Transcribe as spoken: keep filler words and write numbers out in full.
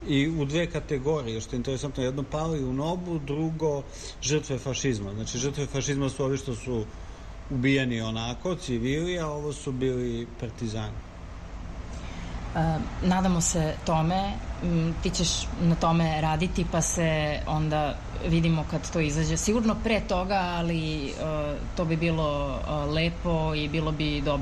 I u dve kategorije, što je interesantno, jedno pali u Nobu, drugo žrtve fašizma. Znači, žrtve fašizma su ovi što su ubijeni onako, civili, a ovo su bili partizani. Uh, nadamo se tome, ti ćeš na tome raditi, pa se onda vidimo kad to izađe. Sigurno pre toga, ali uh, to bi bilo uh, lepo i bilo bi dobro